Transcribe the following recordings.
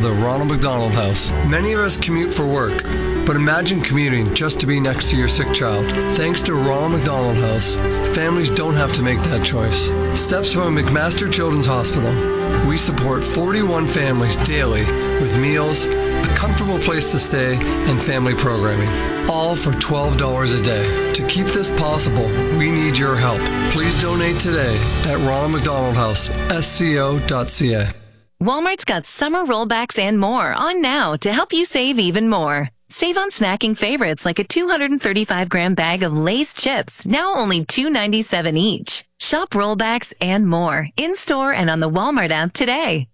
the Ronald McDonald House. Many of us commute for work, but imagine commuting just to be next to your sick child. Thanks to Ronald McDonald House, families don't have to make that choice. Steps from McMaster Children's Hospital. We support 41 families daily with meals, a comfortable place to stay, and family programming, all for $12 a day. To keep this possible, we need your help. Please donate today at Ronald McDonald House, sco.ca. Walmart's got summer rollbacks and more on now to help you save even more. Save on snacking favorites like a 235-gram bag of Lay's chips, now only $2.97 each. Shop rollbacks and more in-store and on the Walmart app today.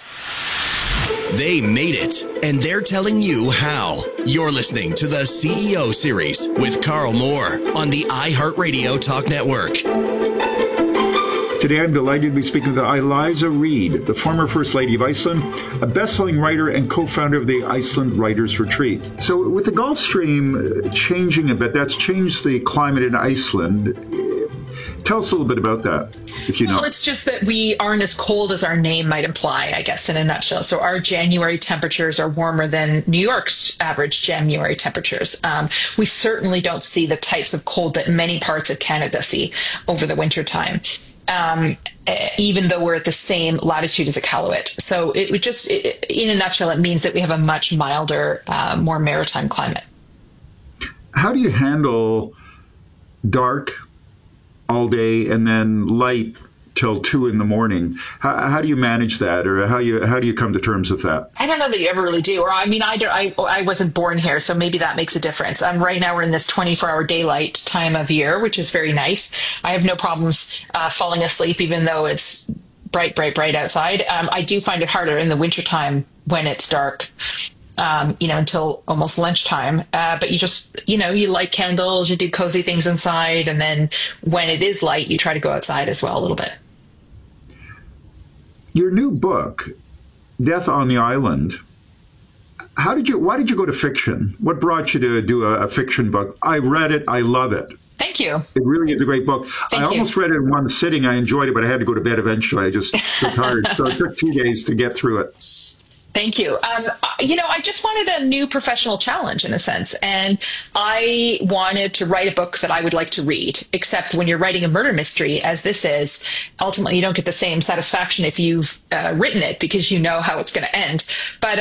They made it, and they're telling you how. You're listening to the CEO Series with Carl Moore on the iHeartRadio Talk Network. Today I'm delighted to be speaking with Eliza Reid, the former First Lady of Iceland, a best-selling writer and co-founder of the Iceland Writers Retreat. So with the Gulf Stream changing a bit, that's changed the climate in Iceland. Tell us a little bit about that, if you know. Well, it's just that we aren't as cold as our name might imply, I guess, in a nutshell. So our January temperatures are warmer than New York's average January temperatures. We certainly don't see the types of cold that many parts of Canada see over the wintertime. Even though we're at the same latitude as Iqaluit. So it would just, in a nutshell, it means that we have a much milder, more maritime climate. How do you handle dark all day and then light till 2 a.m? How do you manage that, or how do you come to terms with that? I don't know that you ever really do. Or I mean, I wasn't born here, so maybe that makes a difference. Right now we're in this 24-hour daylight time of year, which is very nice. I have no problems falling asleep, even though it's bright outside. I do find it harder in the wintertime when it's dark. Until almost lunchtime. But you just, you light candles, you do cozy things inside. And then when it is light, you try to go outside as well a little bit. Your new book, Death on the Island, why did you go to fiction? What brought you to do a fiction book? I read it. I love it. Thank you. It really is a great book. I almost read it in one sitting. I enjoyed it, but I had to go to bed eventually. I just got tired. So it took 2 days to get through it. Thank you. I just wanted a new professional challenge in a sense. And I wanted to write a book that I would like to read, except when you're writing a murder mystery, as this is, ultimately you don't get the same satisfaction if you've written it because you know how it's going to end. But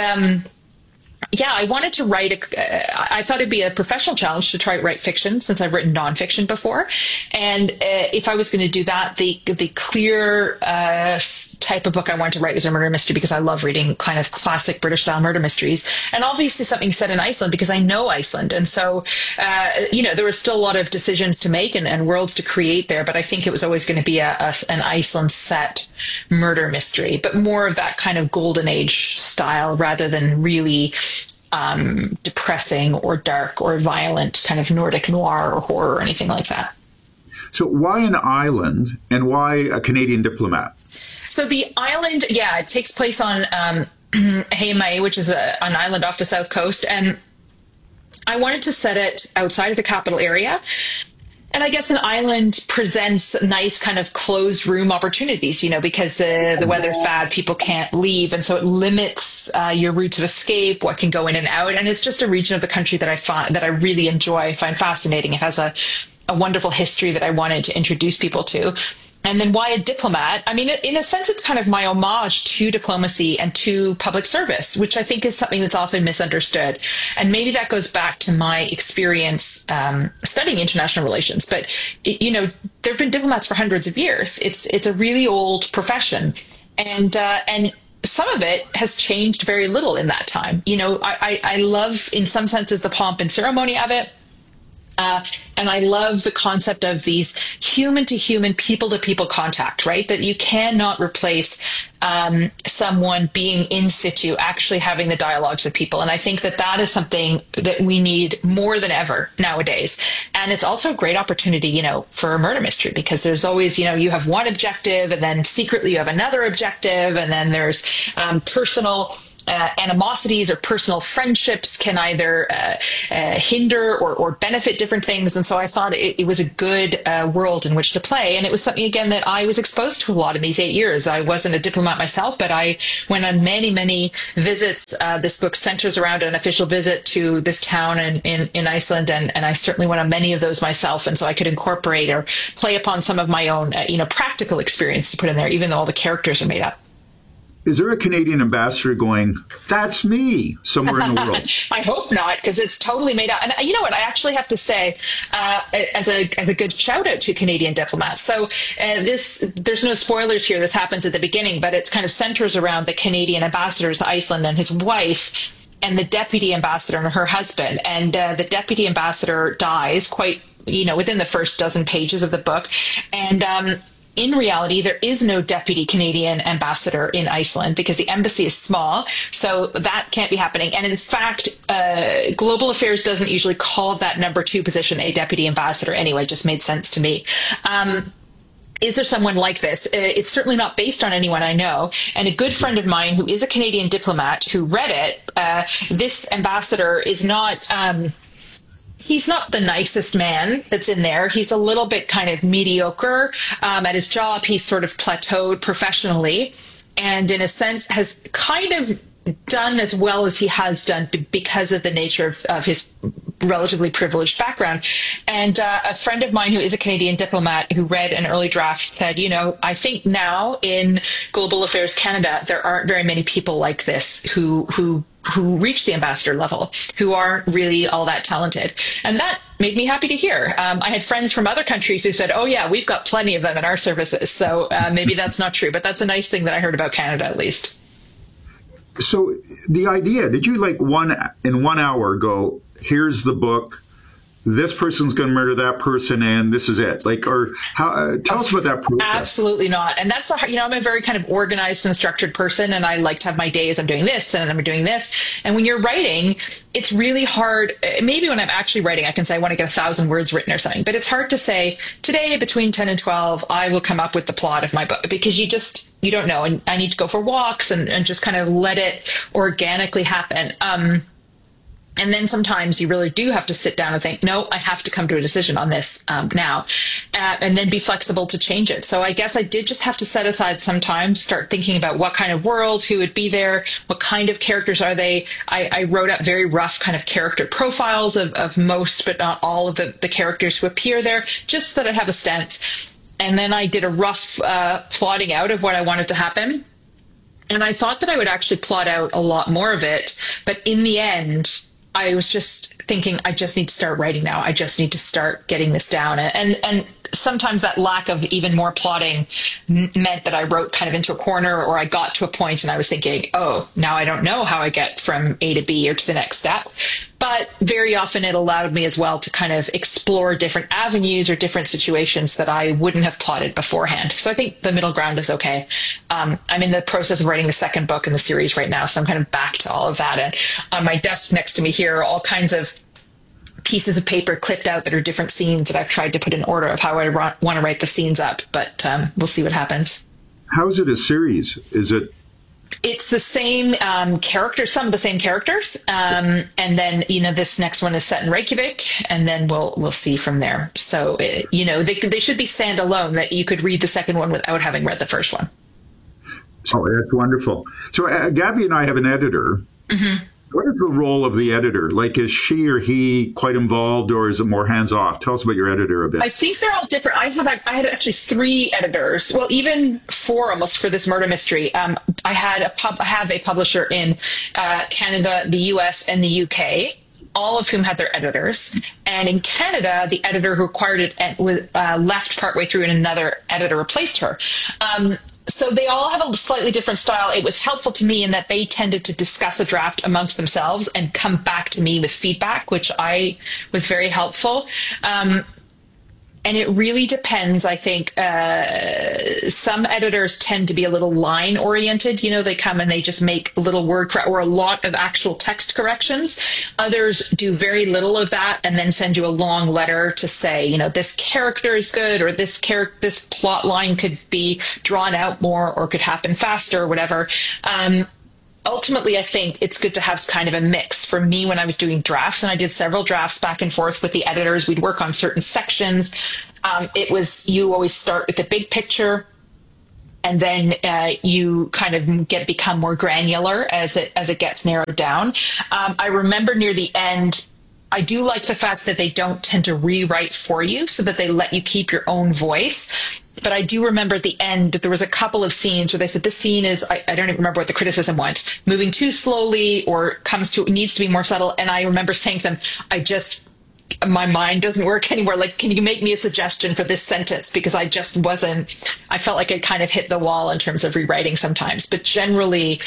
I wanted to write I thought it'd be a professional challenge to try to write fiction since I've written nonfiction before. And if I was going to do that, the clear type of book I wanted to write was a murder mystery because I love reading kind of classic British style murder mysteries. And obviously something set in Iceland because I know Iceland. And so, there was still a lot of decisions to make and worlds to create there. But I think it was always going to be an Iceland set murder mystery, but more of that kind of golden age style rather than really depressing or dark or violent kind of Nordic noir or horror or anything like that. So why an island and why a Canadian diplomat? So the island, it takes place on Heimaey, which is an island off the south coast. And I wanted to set it outside of the capital area. And I guess an island presents nice kind of closed room opportunities, because the weather's bad, people can't leave. And so it limits your routes of escape, what can go in and out. And it's just a region of the country that I really enjoy, find fascinating. It has a wonderful history that I wanted to introduce people to. And then why a diplomat? I mean, in a sense, it's kind of my homage to diplomacy and to public service, which I think is something that's often misunderstood. And maybe that goes back to my experience studying international relations. But, there have been diplomats for hundreds of years. It's a really old profession. And some of it has changed very little in that time. I love, in some senses, the pomp and ceremony of it. And I love the concept of these human-to-human, people-to-people contact, right? That you cannot replace someone being in situ, actually having the dialogues with people. And I think that is something that we need more than ever nowadays. And it's also a great opportunity, for a murder mystery, because there's always, you have one objective and then secretly you have another objective. And then there's personal animosities or personal friendships can either hinder or benefit different things. And so I thought it was a good world in which to play. And it was something, again, that I was exposed to a lot in these 8 years. I wasn't a diplomat myself, but I went on many, many visits. This book centers around an official visit to this town in Iceland. And I certainly went on many of those myself. And so I could incorporate or play upon some of my own, practical experience to put in there, even though all the characters are made up. Is there a Canadian ambassador going, that's me, somewhere in the world? I hope not, because it's totally made up. And you know what? I actually have to say, as a good shout out to Canadian diplomats. So there's no spoilers here. This happens at the beginning, but it kind of centers around the Canadian ambassador to Iceland and his wife, and the deputy ambassador and her husband. And the deputy ambassador dies quite, within the first dozen pages of the book. And in reality, there is no deputy Canadian ambassador in Iceland because the embassy is small, so that can't be happening. And in fact, Global Affairs doesn't usually call that number 2 position a deputy ambassador anyway. It just made sense to me. Is there someone like this? It's certainly not based on anyone I know. And a good friend of mine who is a Canadian diplomat who read it, this ambassador is not... he's not the nicest man that's in there. He's a little bit kind of mediocre at his job. He's sort of plateaued professionally and in a sense has kind of done as well as he has done because of the nature of his relatively privileged background. And a friend of mine who is a Canadian diplomat who read an early draft said, I think now in Global Affairs Canada, there aren't very many people like this who reach the ambassador level, who aren't really all that talented. And that made me happy to hear. I had friends from other countries who said, oh yeah, we've got plenty of them in our services. So maybe that's not true, but that's a nice thing that I heard about Canada at least. So the idea, did you in 1 hour go, here's the book, this person's going to murder that person and this is it? Tell us about that process. Absolutely not. And that's, I'm a very kind of organized and structured person, and I like to have my days. I'm doing this and I'm doing this. And when you're writing, it's really hard. Maybe when I'm actually writing, I can say I want to get 1,000 words written or something, but it's hard to say today between 10 and 12, I will come up with the plot of my book, because you don't know. And I need to go for walks and just kind of let it organically happen. And then sometimes you really do have to sit down and think, no, I have to come to a decision on this now, and then be flexible to change it. So I guess I did just have to set aside some time to start thinking about what kind of world, who would be there, what kind of characters are they. I wrote up very rough kind of character profiles of most, but not all of the characters who appear there, just so that I have a sense. And then I did a rough plotting out of what I wanted to happen. And I thought that I would actually plot out a lot more of it. But in the end, I was just thinking, I just need to start writing now. I just need to start getting this down. And sometimes that lack of even more plotting meant that I wrote kind of into a corner, or I got to a point and I was thinking, oh, now I don't know how I get from A to B or to the next step. But very often it allowed me as well to kind of explore different avenues or different situations that I wouldn't have plotted beforehand. So I think the middle ground is okay. I'm in the process of writing the second book in the series right now, so I'm kind of back to all of that. And on my desk next to me here are all kinds of pieces of paper clipped out that are different scenes that I've tried to put in order of how I want to write the scenes up. But we'll see what happens. How is it a series? It's the same characters, some of the same characters. And then, this next one is set in Reykjavik, and then we'll see from there. So, they should be standalone, that you could read the second one without having read the first one. Oh, that's wonderful. So Gabby and I have an editor. Mm-hmm. What is the role of the editor? Is she or he quite involved, or is it more hands-off? Tell us about your editor a bit. I think they're all different. I had actually 3 editors. Well, even 4 almost for this murder mystery. I have a publisher in Canada, the US, and the UK, all of whom had their editors. And in Canada, the editor who acquired it was left partway through, and another editor replaced her. So they all have a slightly different style. It was helpful to me in that they tended to discuss a draft amongst themselves and come back to me with feedback, which I was very helpful. And it really depends, I think. Some editors tend to be a little line oriented. They come and they just make a little word or a lot of actual text corrections. Others do very little of that and then send you a long letter to say, this character is good, or this plot line could be drawn out more or could happen faster or whatever. ultimately, I think it's good to have kind of a mix. For me, when I was doing drafts, and I did several drafts back and forth with the editors, we'd work on certain sections. You always start with the big picture, and then you kind of become more granular as it gets narrowed down. I remember near the end, I do like the fact that they don't tend to rewrite for you, so that they let you keep your own voice. But I do remember at the end, there was a couple of scenes where they said this scene is, I don't even remember what the criticism was, moving too slowly or needs to be more subtle. And I remember saying to them, my mind doesn't work anymore. Like, can you make me a suggestion for this sentence? Because I felt like I kind of hit the wall in terms of rewriting sometimes. But generally,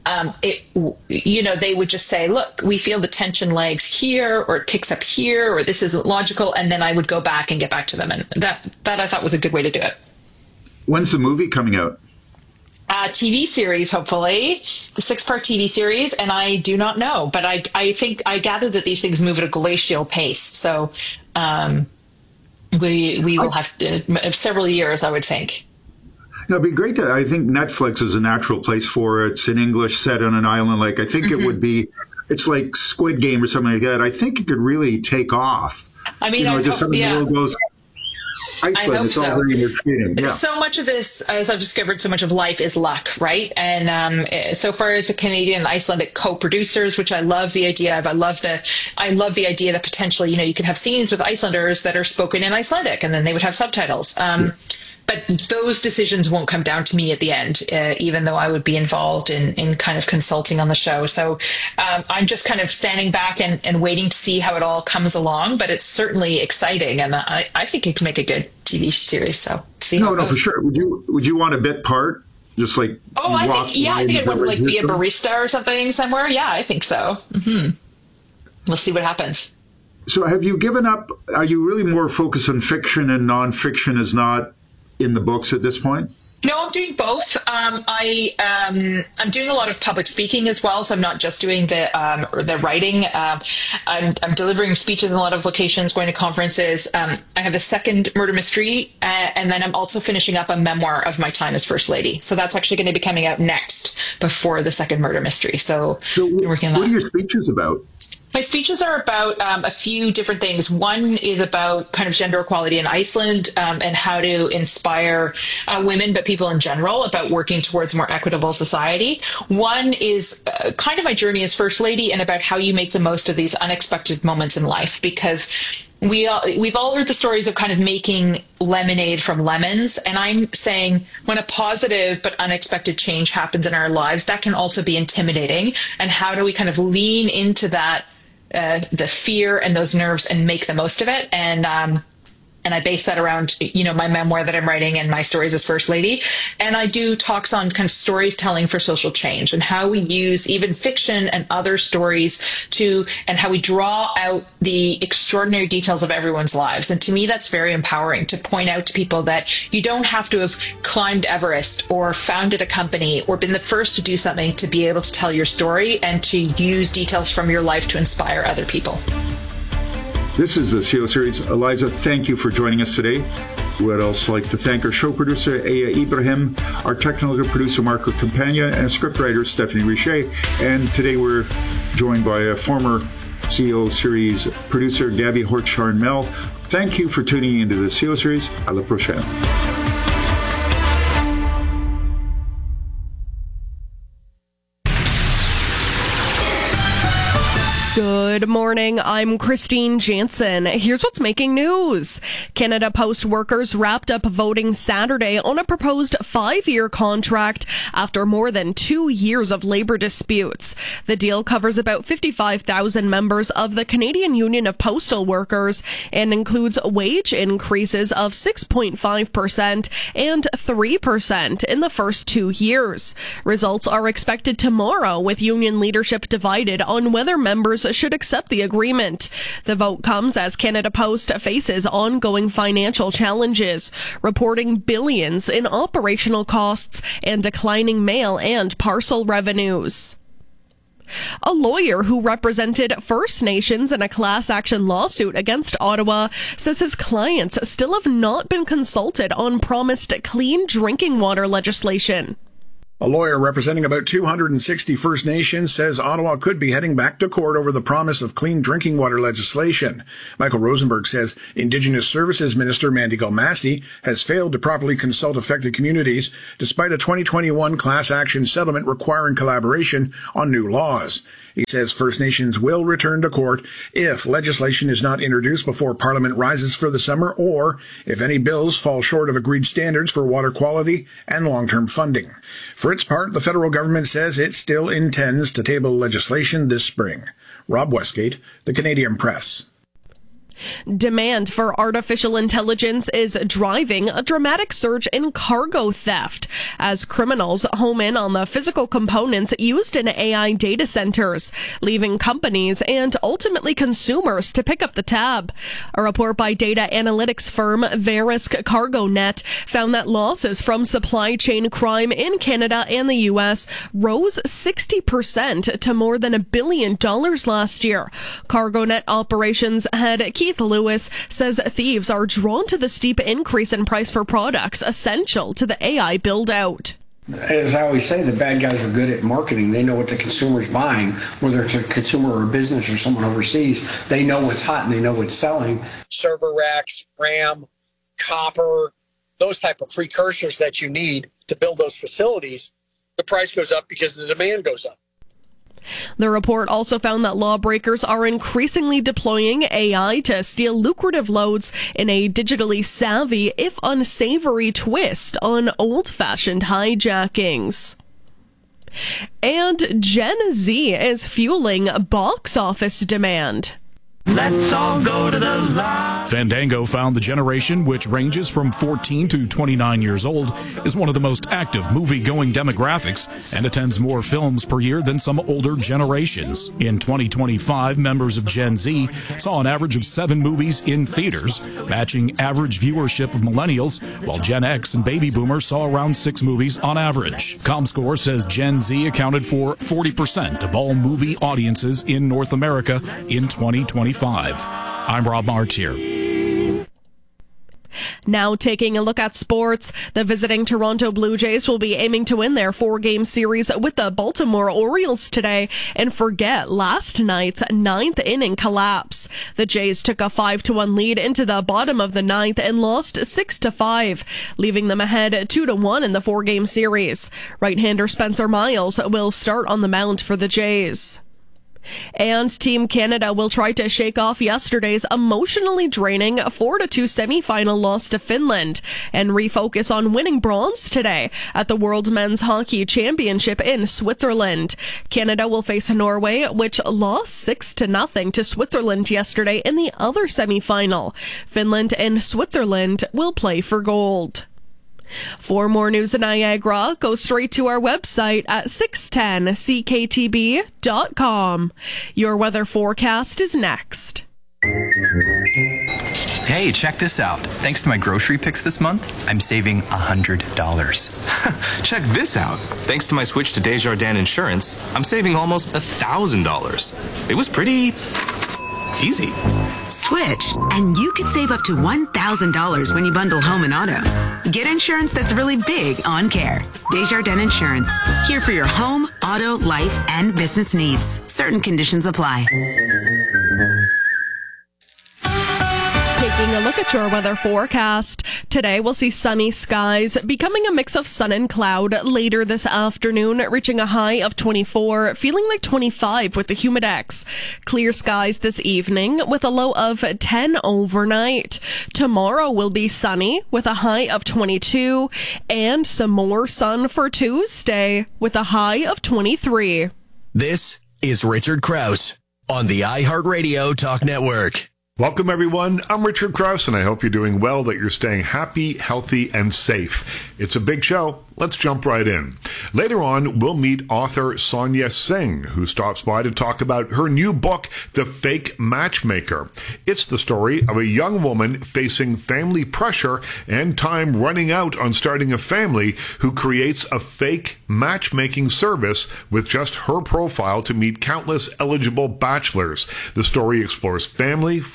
they would just say, look, we feel the tension lags here, or it picks up here, or this isn't logical. And then I would go back and get back to them. And that I thought was a good way to do it. When's the movie coming out? TV series, hopefully, a 6-part TV series, and I do not know, but I gather that these things move at a glacial pace. So we will have several years, I would think. It'd be great I think Netflix is a natural place for it. It's in English, set on an island. Like, I think it would be, it's like Squid Game or something like that. I think it could really take off. I mean, the world goes, Iceland, I hope it's all very entertaining. Yeah. So much of this, as I've discovered, so much of life is luck, right? And so far, it's a Canadian and Icelandic co-producers, which I love the idea of. I love the idea that potentially, you could have scenes with Icelanders that are spoken in Icelandic, and then they would have subtitles. But those decisions won't come down to me at the end, even though I would be involved in kind of consulting on the show. So I'm just kind of standing back and waiting to see how it all comes along. But it's certainly exciting, and I think it could make a good TV series. So see how it goes. For sure. Would you want a bit part? Just like I think I'd want to be a barista or something somewhere. Yeah, I think so. Mm-hmm. We'll see what happens. So have you given up? Are you really more focused on fiction and nonfiction is not in the books at this point? No, I'm doing both. I'm doing a lot of public speaking as well, so I'm not just doing the writing. I'm delivering speeches in a lot of locations, going to conferences. I have the second murder mystery, and then I'm also finishing up a memoir of my time as First Lady. So that's actually going to be coming out next, before the second murder mystery. So I'm working on that. What are your speeches about? My speeches are about a few different things. One is about kind of gender equality in Iceland, and how to inspire women, but people in general, about working towards a more equitable society. One is kind of my journey as First Lady, and about how you make the most of these unexpected moments in life, because we've all heard the stories of kind of making lemonade from lemons. And I'm saying, when a positive but unexpected change happens in our lives, that can also be intimidating. And how do we kind of lean into that, the fear and those nerves, and make the most of it? And I base that around, my memoir that I'm writing and my stories as First Lady. And I do talks on kind of storytelling for social change, and how we use even fiction and other stories and how we draw out the extraordinary details of everyone's lives. And to me, that's very empowering, to point out to people that you don't have to have climbed Everest or founded a company or been the first to do something to be able to tell your story and to use details from your life to inspire other people. This is the CEO Series. Eliza, thank you for joining us today. We'd also like to thank our show producer, Aya Ibrahim, our technical producer, Marco Campagna, and scriptwriter, Stephanie Richer. And today we're joined by a former CEO Series producer, Gabby Hortcharn-Mell. Thank you for tuning into the CEO Series. À la prochaine. Good morning, I'm Christine Jansen. Here's what's making news. Canada Post workers wrapped up voting Saturday on a proposed 5-year contract after more than 2 years of labor disputes. The deal covers about 55,000 members of the Canadian Union of Postal Workers and includes wage increases of 6.5% and 3% in the first 2 years. Results are expected tomorrow, with union leadership divided on whether members should accept the agreement. The vote comes as Canada Post faces ongoing financial challenges, reporting billions in operational costs and declining mail and parcel revenues. A lawyer who represented First Nations in a class action lawsuit against Ottawa says his clients still have not been consulted on promised clean drinking water legislation. A lawyer representing about 260 First Nations says Ottawa could be heading back to court over the promise of clean drinking water legislation. Michael Rosenberg says Indigenous Services Minister Mandy Galmasti has failed to properly consult affected communities despite a 2021 class action settlement requiring collaboration on new laws. He says First Nations will return to court if legislation is not introduced before Parliament rises for the summer or if any bills fall short of agreed standards for water quality and long-term funding. For its part, the federal government says it still intends to table legislation this spring. Rob Westgate, The Canadian Press. Demand for artificial intelligence is driving a dramatic surge in cargo theft as criminals home in on the physical components used in AI data centers, leaving companies and ultimately consumers to pick up the tab. A report by data analytics firm Verisk CargoNet found that losses from supply chain crime in Canada and the U.S. rose 60% to more than $1 billion last year. CargoNet operations head Keith Lewis says thieves are drawn to the steep increase in price for products essential to the AI build-out. As I always say, the bad guys are good at marketing. They know what the consumer's buying, whether it's a consumer or a business or someone overseas. They know what's hot and they know what's selling. Server racks, RAM, copper, those type of precursors that you need to build those facilities, the price goes up because the demand goes up. The report also found that lawbreakers are increasingly deploying AI to steal lucrative loads in a digitally savvy, if unsavory, twist on old-fashioned hijackings. And Gen Z is fueling box office demand. Let's all go to the live. Fandango found the generation, which ranges from 14 to 29 years old, is one of the most active movie-going demographics and attends more films per year than some older generations. In 2025, members of Gen Z saw an average of 7 movies in theaters, matching average viewership of millennials, while Gen X and baby boomers saw around 6 movies on average. ComScore says Gen Z accounted for 40% of all movie audiences in North America in 2025. I'm Rob Martier. Now taking a look at sports, the visiting Toronto Blue Jays will be aiming to win their 4-game series with the Baltimore Orioles today and forget last night's 9th inning collapse. The Jays took a 5-1 lead into the bottom of the 9th and lost 6-5, leaving them ahead 2-1 in the 4-game series. Right-hander Spencer Miles will start on the mound for the Jays. And Team Canada will try to shake off yesterday's emotionally draining 4-2 semifinal loss to Finland and refocus on winning bronze today at the World Men's Hockey Championship in Switzerland. Canada will face Norway, which lost 6-0 to Switzerland yesterday in the other semifinal. Finland and Switzerland will play for gold. For more news in Niagara, go straight to our website at 610cktb.com. Your weather forecast is next. Hey, check this out. Thanks to my grocery picks this month, I'm saving $100. Check this out. Thanks to my switch to Desjardins Insurance, I'm saving almost $1,000. It was pretty easy. Switch, and you could save up to $1,000 when you bundle home and auto. Get insurance that's really big on care. Desjardins Insurance. Here for your home, auto, life, and business needs. Certain conditions apply. Taking a look at your weather forecast. Today we'll see sunny skies, becoming a mix of sun and cloud later this afternoon, reaching a high of 24, feeling like 25 with the humidex. Clear skies this evening with a low of 10 overnight. Tomorrow will be sunny with a high of 22 and some more sun for Tuesday with a high of 23. This is Richard Krause on the iHeartRadio Talk Network. Welcome, everyone. I'm Richard Krause, and I hope you're doing well, that you're staying happy, healthy, and safe. It's a big show. Let's jump right in. Later on, we'll meet author Sonia Singh, who stops by to talk about her new book, The Fake Matchmaker. It's the story of a young woman facing family pressure and time running out on starting a family who creates a fake matchmaking service with just her profile to meet countless eligible bachelors. The story explores family, friendship,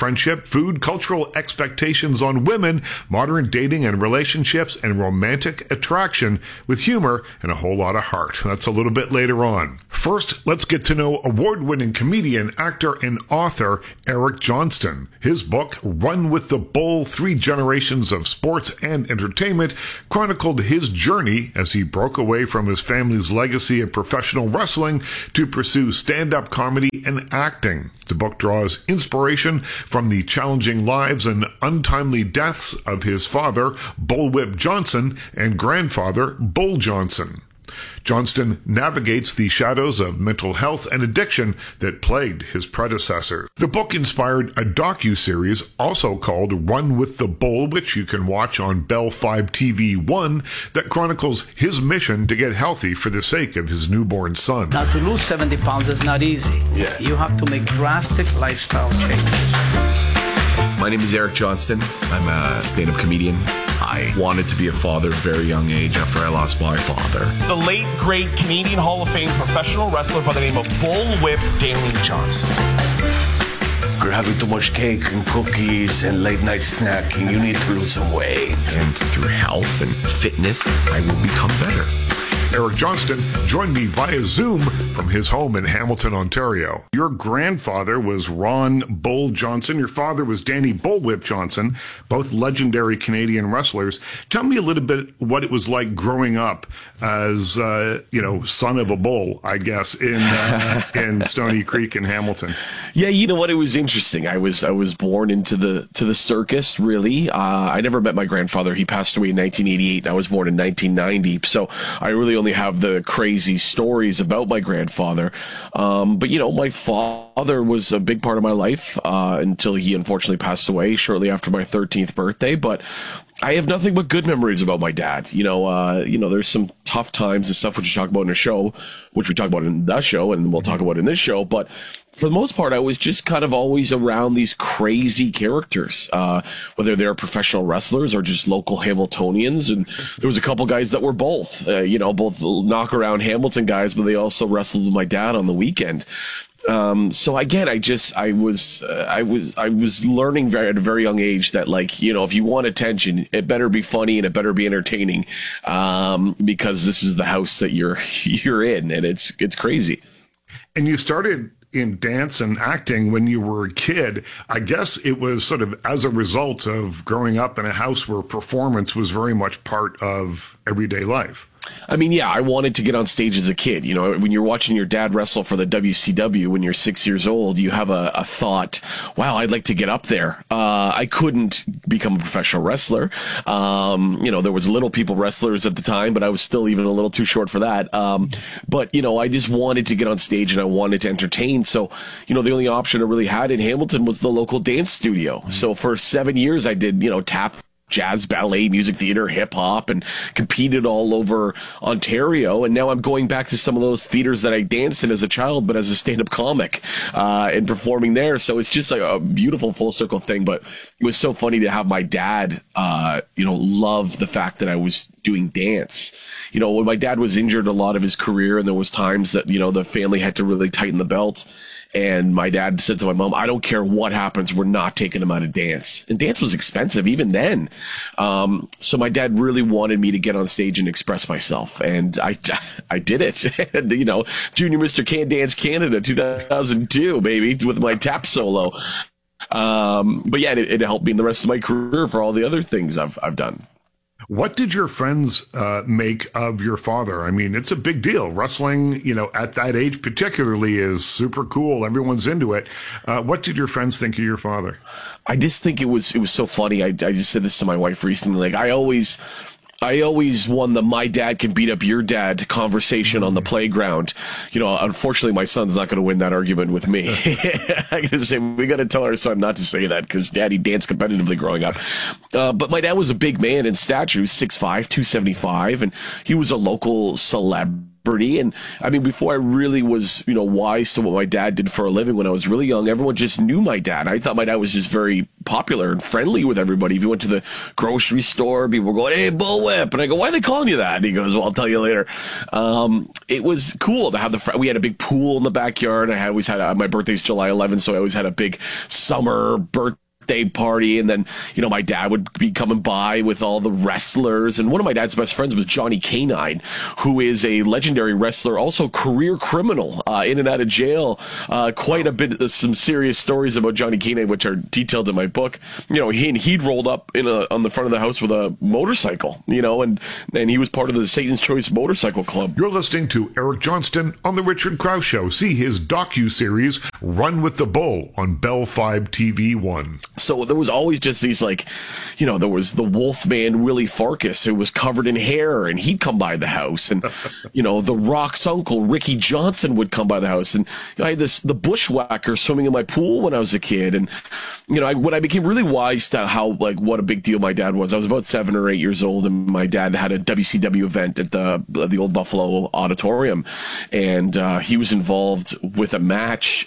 friendship, food, cultural expectations on women, modern dating and relationships, and romantic attraction with humor and a whole lot of heart. That's a little bit later on. First, let's get to know award-winning comedian, actor, and author Eric Johnston. His book, Run with the Bull, 3 Generations of Sports and Entertainment, chronicled his journey as he broke away from his family's legacy of professional wrestling to pursue stand-up comedy and acting. The book draws inspiration from the challenging lives and untimely deaths of his father, Bullwhip Johnson, and grandfather, Bull Johnson. Johnston navigates the shadows of mental health and addiction that plagued his predecessors. The book inspired a docu-series also called Run with the Bull, which you can watch on Bell 5 TV 1, that chronicles his mission to get healthy for the sake of his newborn son. Now, to lose 70 pounds is not easy. Yeah. You have to make drastic lifestyle changes. My name is Eric Johnston. I'm a stand-up comedian. I wanted to be a father at a very young age after I lost my father. The late, great Canadian Hall of Fame professional wrestler by the name of Bullwhip Daniel Johnson. You're having too much cake and cookies and late night snacking. You need to lose some weight. And through health and fitness, I will become better. Eric Johnston joined me via Zoom from his home in Hamilton, Ontario. Your grandfather was Ron Bull Johnson. Your father was Danny Bullwhip Johnson, both legendary Canadian wrestlers. Tell me a little bit what it was like growing up as, son of a bull, I guess, in Stony Creek in Hamilton. Yeah, you know what? It was interesting. I was born into the circus, really. I never met my grandfather. He passed away in 1988, and I was born in 1990. So I really only have the crazy stories about my grandfather. But my father was a big part of my life until he unfortunately passed away shortly after my 13th birthday. But I have nothing but good memories about my dad. There's some tough times and stuff which you talk about in the show, which we talk about in the show, and we'll talk about in this show. But for the most part, I was just kind of always around these crazy characters, whether they're professional wrestlers or just local Hamiltonians. And there was a couple guys that were both, both knock around Hamilton guys, but they also wrestled with my dad on the weekend. So again, I was learning at a very young age that, if you want attention, it better be funny and it better be entertaining, because this is the house that you're in, and it's crazy. And you started in dance and acting when you were a kid. I guess it was sort of as a result of growing up in a house where performance was very much part of everyday life. I mean, yeah, I wanted to get on stage as a kid. When you're watching your dad wrestle for the WCW when you're 6 years old, you have a thought, wow, I'd like to get up there. I couldn't become a professional wrestler. There was little people wrestlers at the time, but I was still even a little too short for that. But I just wanted to get on stage and I wanted to entertain. So, the only option I really had in Hamilton was the local dance studio. Mm-hmm. So for 7 years, I did, tap, jazz, ballet, music theater, hip hop, and competed all over Ontario. And now I'm going back to some of those theaters that I danced in as a child, but as a stand-up comic, and performing there. So it's just like a beautiful full circle thing. But it was so funny to have my dad, love the fact that I was doing dance. When my dad was injured a lot of his career, and there was times that, the family had to really tighten the belt. And my dad said to my mom, I don't care what happens, we're not taking him out of dance. And dance was expensive even then. So my dad really wanted me to get on stage and express myself. And I did it. And, Junior Mr. Can Dance Canada 2002, baby, with my tap solo. But yeah, it helped me in the rest of my career for all the other things I've done. What did your friends make of your father? I mean, it's a big deal. Wrestling, at that age particularly, is super cool. Everyone's into it. What did your friends think of your father? I just think it was so funny. I just said this to my wife recently. I always won the my dad can beat up your dad conversation on the playground. Unfortunately, my son's not going to win that argument with me. I got to say, we got to tell our son not to say that because daddy danced competitively growing up. But my dad was a big man in stature. He was 6'5", 275, and he was a local celebrity. And I mean, before I really was, wise to what my dad did for a living when I was really young, everyone just knew my dad. I thought my dad was just very popular and friendly with everybody. If you went to the grocery store, people were going, "Hey, Bullwhip." And I go, "Why are they calling you that?" And he goes, "Well, I'll tell you later." It was cool to have we had a big pool in the backyard. I always had my birthday's July 11th, so I always had a big summer birthday party, and then my dad would be coming by with all the wrestlers, and one of my dad's best friends was Johnny Canine, who is a legendary wrestler, also career criminal, in and out of jail, quite a bit, some serious stories about Johnny Canine which are detailed in my book. He'd rolled up on the front of the house with a motorcycle, and he was part of the Satan's Choice Motorcycle Club. You're listening to Eric Johnston on the Richard Krause Show. See his docu-series Run with the Bull on Bell 5 TV1. So there was always just these there was the Wolfman Willie Farkas, who was covered in hair, and he'd come by the house, and the Rock's uncle Ricky Johnson would come by the house, and I had the bushwhacker swimming in my pool when I was a kid, and when I became really wise to how what a big deal my dad was, I was about 7 or 8 years old, and my dad had a WCW event at the Old Buffalo Auditorium, and he was involved with a match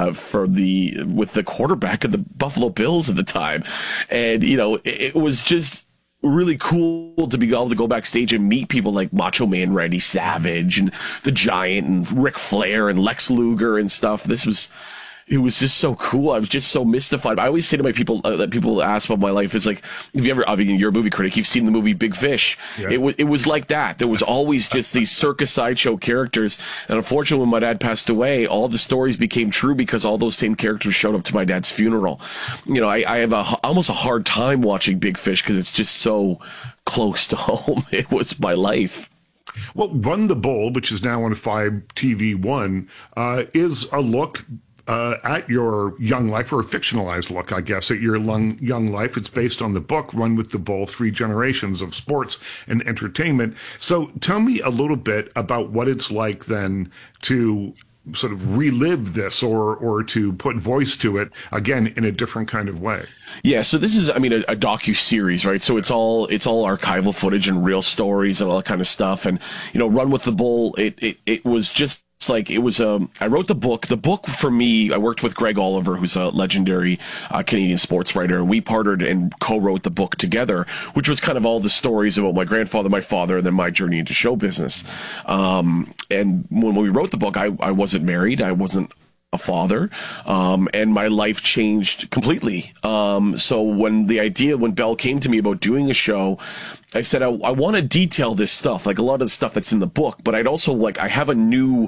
with the quarterback of the Buffalo Bills at the time, and it was just really cool to be able to go backstage and meet people like Macho Man Randy Savage and the Giant and Ric Flair and Lex Luger and stuff. It was just so cool. I was just so mystified. I always say to my people that people ask about my life is you're a movie critic, you've seen the movie Big Fish. Yeah. It was like that. There was always just these circus sideshow characters. And unfortunately, when my dad passed away, all the stories became true because all those same characters showed up to my dad's funeral. I have almost a hard time watching Big Fish because it's just so close to home. It was my life. Well, Run the Bull, which is now on 5 TV1, is a look at your young life, or a fictionalized look, I guess, at your young life. It's based on the book Run with the Bull, 3 Generations of Sports and Entertainment. So tell me a little bit about what it's like then to sort of relive this or to put voice to it again in a different kind of way. Yeah, so this is, a docu-series, right? So it's all archival footage and real stories and all that kind of stuff. And, Run with the Bull, it was just, I wrote the book. The book for me, I worked with Greg Oliver, who's a legendary Canadian sports writer, and we partnered and co-wrote the book together, which was kind of all the stories about my grandfather, my father, and then my journey into show business. And when we wrote the book, I wasn't married. I wasn't a father, and my life changed completely. So when Bell came to me about doing a show, I said, I want to detail this stuff, like a lot of the stuff that's in the book, but I'd also I have a new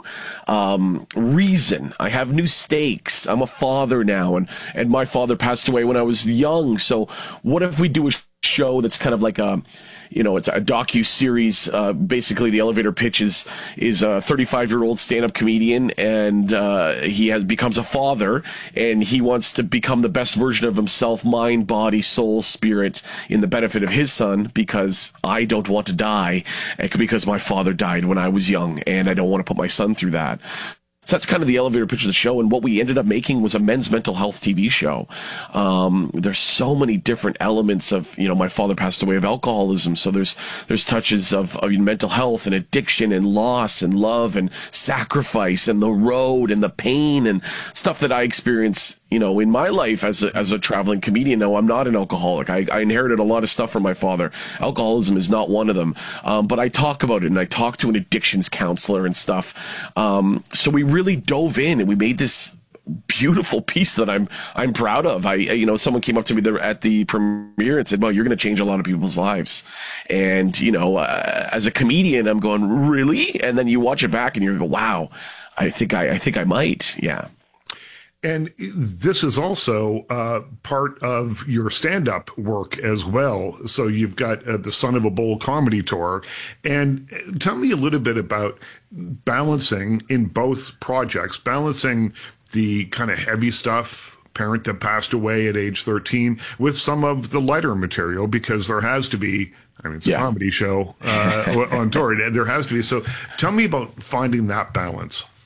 reason. I have new stakes. I'm a father now, and my father passed away when I was young. So what if we do a show that's kind of like it's a docu-series. Basically, the elevator pitch is a 35-year-old stand-up comedian, and he becomes a father, and he wants to become the best version of himself, mind, body, soul, spirit, in the benefit of his son, because I don't want to die, because my father died when I was young, and I don't want to put my son through that. So that's kind of the elevator pitch of the show, and what we ended up making was a men's mental health TV show. There's so many different elements of, my father passed away of alcoholism, so there's touches of mental health and addiction and loss and love and sacrifice and the road and the pain and stuff that I experience, in my life as a traveling comedian. No, I'm not an alcoholic. I inherited a lot of stuff from my father. Alcoholism is not one of them. But I talk about it, and I talk to an addictions counselor and stuff. So we really dove in, and we made this beautiful piece that I'm proud of. Someone came up to me at the premiere and said, "Well, you're going to change a lot of people's lives." And, as a comedian, I'm going, "Really?" And then you watch it back and you go, "Wow, I think I might." Yeah. And this is also part of your stand-up work as well. So you've got the Son of a Bull comedy tour. And tell me a little bit about balancing in both projects, balancing the kind of heavy stuff, parent that passed away at age 13, with some of the lighter material, because there has to be, it's a comedy show on tour. There has to be. So tell me about finding that balance.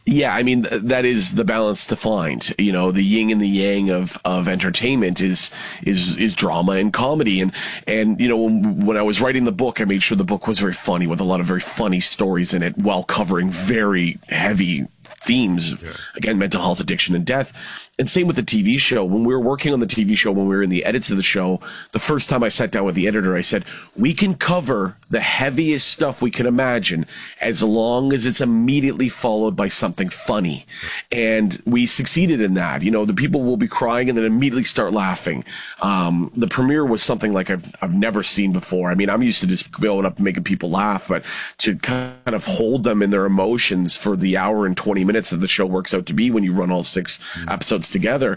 Yeah, I mean, that is the balance to find. You know, the yin and the yang of entertainment is drama and comedy. And you know, when I was writing the book, I made sure the book was very funny, with a lot of very funny stories in it, while covering very heavy themes, again, mental health, addiction, and death. And same with the TV show. When we were working on the TV show, when we were in the edits of the show, the first time I sat down with the editor, I said, we can cover the heaviest stuff we can imagine as long as it's immediately followed by something funny. And we succeeded in that. You know, the people will be crying and then immediately start laughing. The premiere was something like I've never seen before. I mean, I'm used to just going up and making people laugh, but to kind of hold them in their emotions for the hour and 20 minutes that the show works out to be when you run all 6 episodes together,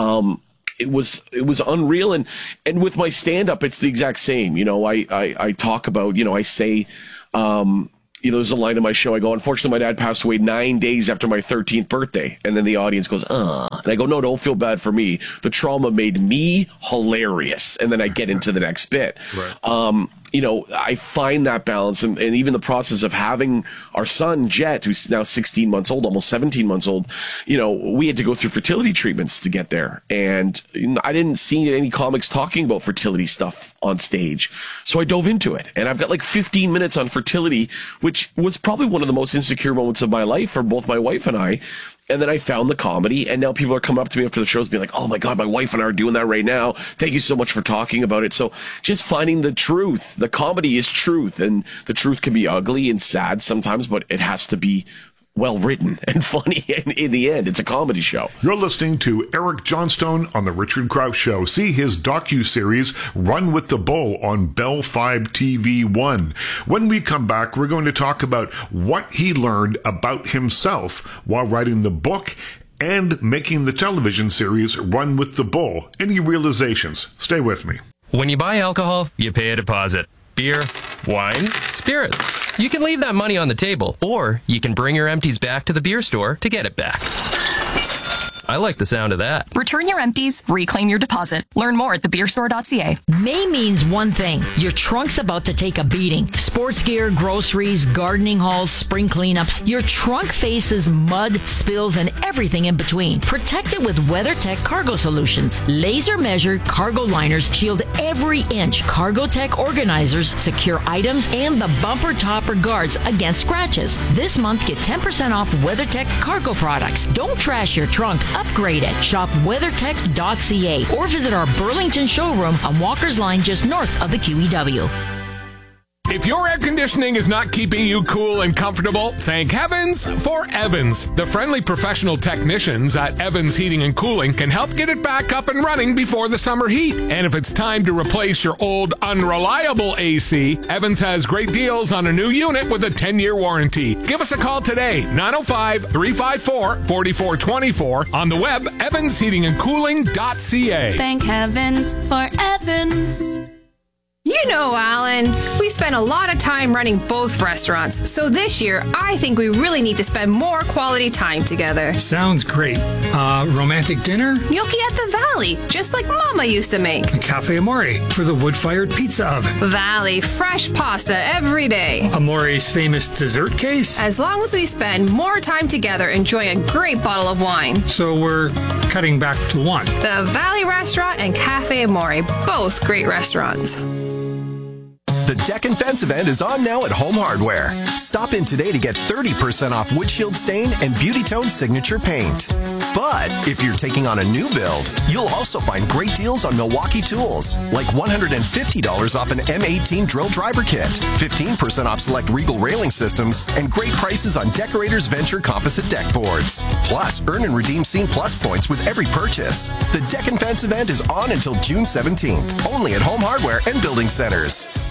it was unreal. And with my stand-up, it's the exact same. You know, I talk about, you know, I say, you know, there's a line in my show. I go, unfortunately, my dad passed away 9 days after my 13th birthday. And then the audience goes, and I go, no, don't feel bad for me. The trauma made me hilarious. And then I get into the next bit. Right. You know, I find that balance, and even the process of having our son, Jet, who's now 16 months old, almost 17 months old, you know, we had to go through fertility treatments to get there. And I didn't see any comics talking about fertility stuff on stage. So I dove into it. And I've got like 15 minutes on fertility, which was probably one of the most insecure moments of my life for both my wife and I. And then I found the comedy, and now people are coming up to me after the shows being like, oh my God, my wife and I are doing that right now. Thank you so much for talking about it. So just finding the truth. The comedy is truth, and the truth can be ugly and sad sometimes, but it has to be well written and funny. And in the end, it's a comedy show. You're listening to Eric Johnstone on The Richard Krause Show. See his docuseries, Run with the Bull, on Bell 5 TV1. When we come back, we're going to talk about what he learned about himself while writing the book and making the television series Run with the Bull. Any realizations? Stay with me. When you buy alcohol, you pay a deposit. Beer, wine, spirits. You can leave that money on the table, or you can bring your empties back to the beer store to get it back. I like the sound of that. Return your empties, reclaim your deposit. Learn more at thebeerstore.ca. May means one thing. Your trunk's about to take a beating. Sports gear, groceries, gardening hauls, spring cleanups. Your trunk faces mud, spills, and everything in between. Protect it with WeatherTech Cargo Solutions. Laser-measured cargo liners shield every inch. CargoTech organizers secure items and the bumper topper guards against scratches. This month, get 10% off WeatherTech cargo products. Don't trash your trunk. Upgrade it. Shop weathertech.ca or visit our Burlington showroom on Walker's Line just north of the QEW. If your air conditioning is not keeping you cool and comfortable, thank heavens for Evans. The friendly professional technicians at Evans Heating and Cooling can help get it back up and running before the summer heat. And if it's time to replace your old unreliable AC, Evans has great deals on a new unit with a 10-year warranty. Give us a call today, 905-354-4424, on the web, evansheatingandcooling.ca. Thank heavens for Evans. You know, Alan, we spend a lot of time running both restaurants, so this year I think we really need to spend more quality time together. Sounds great. Romantic dinner? Gnocchi at the Valley, just like Mama used to make. Cafe Amore for the wood-fired pizza oven. Valley, fresh pasta every day. Amore's famous dessert case? As long as we spend more time together enjoying a great bottle of wine. So we're cutting back to one. The Valley Restaurant and Cafe Amore, both great restaurants. The Deck and Fence event is on now at Home Hardware. Stop in today to get 30% off Windshield Stain and Beauty Tone Signature Paint. But if you're taking on a new build, you'll also find great deals on Milwaukee tools, like $150 off an M18 drill driver kit, 15% off select Regal railing systems, and great prices on Decorators Venture composite deck boards. Plus, earn and redeem Scene Plus points with every purchase. The Deck and Fence event is on until June 17th, only at Home Hardware and Building Centers.